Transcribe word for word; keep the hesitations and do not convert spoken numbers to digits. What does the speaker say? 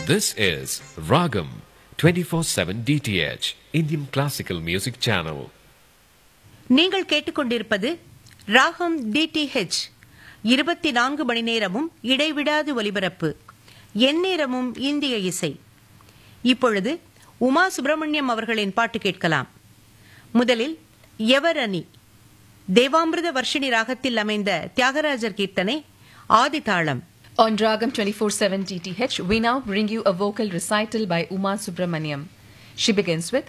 This is Ragam twenty-four seven D T H, Indian Classical Music Channel. நீங்கள் கேட்டுக்கொண்டிருப்பது ராகம் D D H, இருபத்தி நான்கு மணி நேரமும் இடைவிடாது ஒலிபரப்பு, எந்நேரமும் இந்திய இசை. இப்பொழுது உமா சுப்பிரமணியம் அவர்களின் பாட்டு கேட்கலாம். முதலில் யவரணி, தேவாமிர்த வர்ஷினி ராகத்தில் அமைந்த தியாகராஜர் கீர்த்தனை, ஆதிதாளம். On Ragam twenty-four seven D T H, we now bring you a vocal recital by Uma Subramaniam. She begins with